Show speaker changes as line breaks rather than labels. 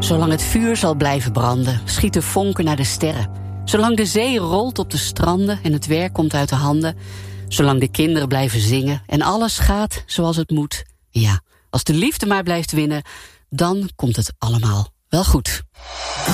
Zolang het vuur zal blijven branden, schieten vonken naar de sterren. Zolang de zee rolt op de stranden en het werk komt uit de handen. Zolang de kinderen blijven zingen en alles gaat zoals het moet. Ja, als de liefde maar blijft winnen, dan komt het allemaal wel goed.